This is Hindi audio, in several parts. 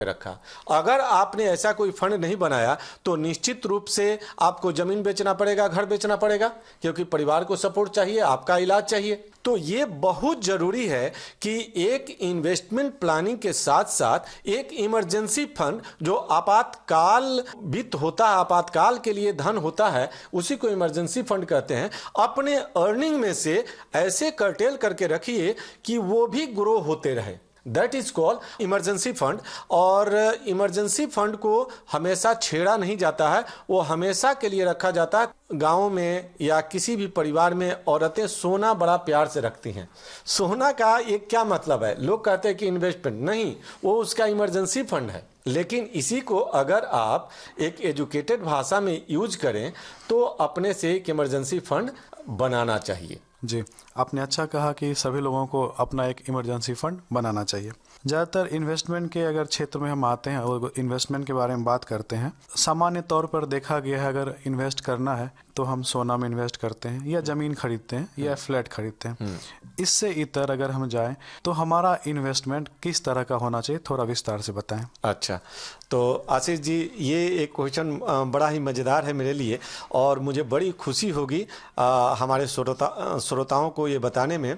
रखा। अगर आपने ऐसा कोई फंड नहीं बनाया तो निश्चित रूप से आपको जमीन बेचना पड़ेगा, घर बेचना पड़ेगा, क्योंकि परिवार को सपोर्ट चाहिए, आपका इलाज चाहिए। तो ये बहुत जरूरी है कि एक इन्वेस्टमेंट प्लानिंग के साथ साथ एक इमरजेंसी फंड जो आपातकाल वित्त होता है, आपातकाल के लिए धन होता है, उसी को इमरजेंसी फंड कहते हैं, अपने अर्निंग में से ऐसे कर्टेल करके रखिए कि वो भी ग्रो होते रहे। That is called emergency fund. और इमरजेंसी फंड को हमेशा छेड़ा नहीं जाता है, वो हमेशा के लिए रखा जाता है। गाँव में या किसी भी परिवार में औरतें सोना बड़ा प्यार से रखती हैं। सोना का एक क्या मतलब है, लोग कहते हैं कि इन्वेस्टमेंट नहीं, वो उसका इमरजेंसी फंड है। लेकिन इसी को अगर आप एक एजुकेटेड भाषा में यूज करें तो अपने से एक इमरजेंसी फंड बनाना चाहिए। जी, आपने अच्छा कहा कि सभी लोगों को अपना एक इमरजेंसी फंड बनाना चाहिए। ज़्यादातर इन्वेस्टमेंट के अगर क्षेत्र में हम आते हैं और इन्वेस्टमेंट के बारे में बात करते हैं, सामान्य तौर पर देखा गया है अगर इन्वेस्ट करना है तो हम सोना में इन्वेस्ट करते हैं या ज़मीन खरीदते हैं या फ्लैट खरीदते हैं। इससे इतर अगर हम जाएं तो हमारा इन्वेस्टमेंट किस तरह का होना चाहिए, थोड़ा विस्तार से बताएं। अच्छा, तो आशीष जी, ये एक क्वेश्चन बड़ा ही मज़ेदार है मेरे लिए और मुझे बड़ी खुशी होगी हमारे श्रोताओं को ये बताने में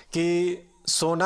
कि सोना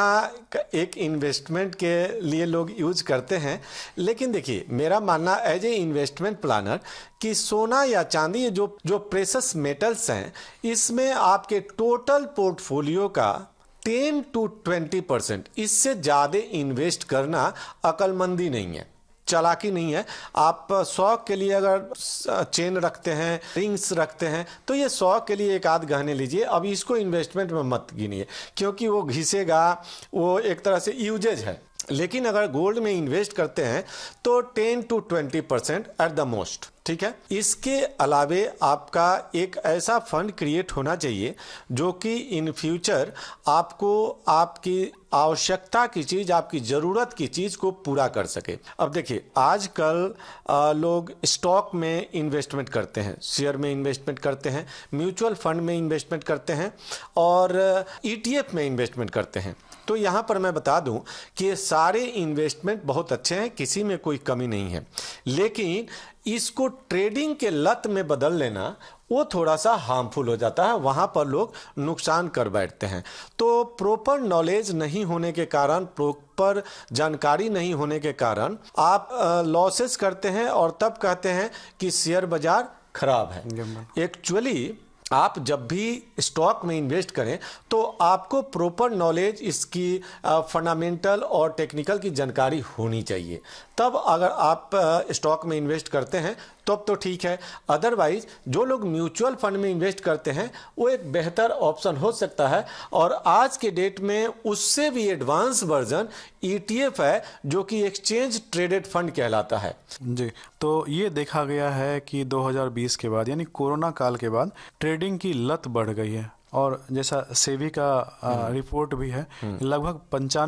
एक इन्वेस्टमेंट के लिए लोग यूज करते हैं। लेकिन देखिए, मेरा मानना एज ए इन्वेस्टमेंट प्लानर कि सोना या चांदी जो प्रेशस मेटल्स हैं, इसमें आपके टोटल पोर्टफोलियो का 10 to 20%, इससे ज़्यादा इन्वेस्ट करना अक्लमंदी नहीं है, चालाकी नहीं है। आप शौक के लिए अगर चेन रखते हैं, रिंग्स रखते हैं, तो ये शौक के लिए एक आध गहने लीजिए। अब इसको इन्वेस्टमेंट में मत गिनिए, क्योंकि वो घिसेगा, वो एक तरह से यूजेज है। लेकिन अगर गोल्ड में इन्वेस्ट करते हैं तो 10 to 20% एट द मोस्ट, ठीक है। इसके अलावे आपका एक ऐसा फंड क्रिएट होना चाहिए जो कि इन फ्यूचर आपको आपकी आवश्यकता की चीज़, आपकी ज़रूरत की चीज़ को पूरा कर सके। अब देखिए, आजकल लोग स्टॉक में इन्वेस्टमेंट करते हैं, शेयर में इन्वेस्टमेंट करते हैं, म्यूचुअल फंड में इन्वेस्टमेंट करते हैं और ETF में इन्वेस्टमेंट करते हैं। तो यहाँ पर मैं बता दूं कि ये सारे इन्वेस्टमेंट बहुत अच्छे हैं, किसी में कोई कमी नहीं है। लेकिन इसको ट्रेडिंग के लत में बदल लेना वो थोड़ा सा हार्मफुल हो जाता है, वहाँ पर लोग नुकसान कर बैठते हैं। तो प्रॉपर नॉलेज नहीं होने के कारण, प्रॉपर जानकारी नहीं होने के कारण आप लॉसेस करते हैं और तब कहते हैं कि शेयर बाजार खराब है। एक्चुअली आप जब भी स्टॉक में इन्वेस्ट करें तो आपको प्रॉपर नॉलेज, इसकी फंडामेंटल और टेक्निकल की जानकारी होनी चाहिए। तब अगर आप स्टॉक में इन्वेस्ट करते हैं तब तो ठीक है। अदरवाइज जो लोग म्यूचुअल फंड में इन्वेस्ट करते हैं वो एक बेहतर ऑप्शन हो सकता है। और आज के डेट में उससे भी एडवांस वर्जन ETF है जो कि एक्सचेंज ट्रेडेड फंड कहलाता है। जी, तो ये देखा गया है कि 2020 के बाद यानी कोरोना काल के बाद ट्रेडिंग की लत बढ़ गई है और जैसा सेबी का रिपोर्ट भी है, लगभग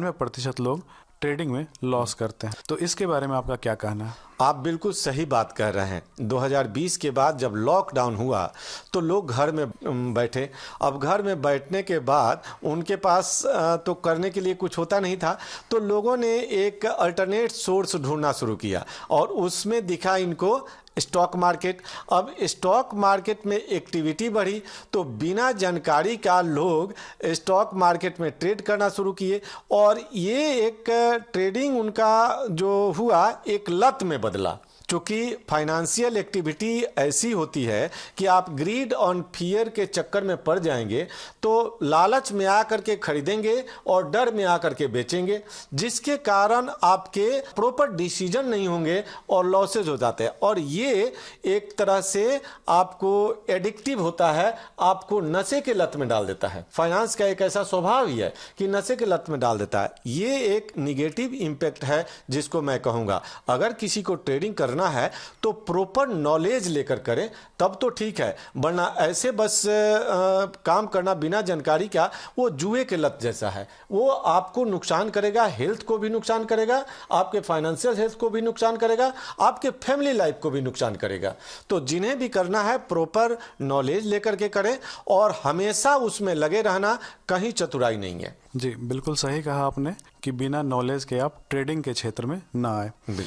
95% लोग ट्रेडिंग में लॉस करते हैं। तो इसके बारे में आपका क्या कहना है? आप बिल्कुल सही बात कह रहे हैं। 2020 के बाद जब लॉकडाउन हुआ तो लोग घर में बैठे। अब घर में बैठने के बाद उनके पास तो करने के लिए कुछ होता नहीं था, तो लोगों ने एक अल्टरनेट सोर्स ढूंढना शुरू किया और उसमें दिखा इनको स्टॉक मार्केट। अब स्टॉक मार्केट में एक्टिविटी बढ़ी तो बिना जानकारी का लोग स्टॉक मार्केट में ट्रेड करना शुरू किए और ये एक ट्रेडिंग उनका जो हुआ एक लत में बदला। चूँकि फाइनेंशियल एक्टिविटी ऐसी होती है कि आप ग्रीड ऑन फियर के चक्कर में पड़ जाएंगे तो लालच में आकर के खरीदेंगे और डर में आकर के बेचेंगे, जिसके कारण आपके प्रॉपर डिसीजन नहीं होंगे और लॉसेज हो जाते हैं। और ये एक तरह से आपको एडिक्टिव होता है, आपको नशे के लत में डाल देता है। फाइनेंस का एक ऐसा स्वभाव ही है कि नशे के लत में डाल देता है। ये एक निगेटिव इम्पैक्ट है जिसको मैं कहूँगा। अगर किसी को ट्रेडिंग करना है तो प्रॉपर नॉलेज लेकर करें, तब तो ठीक है, वरना ऐसे बस काम करना बिना जानकारी का वो जुए के लत जैसा है। वो आपको नुकसान करेगा, हेल्थ को भी नुकसान करेगा, आपके फाइनेंशियल हेल्थ को भी नुकसान करेगा, आपके फैमिली लाइफ को भी नुकसान करेगा। तो जिन्हें भी करना है प्रॉपर नॉलेज लेकर के करें और हमेशा उसमें लगे रहना, कहीं चतुराई नहीं है। जी बिल्कुल सही कहा आपने कि बिना नॉलेज के आप ट्रेडिंग के क्षेत्र में ना आए।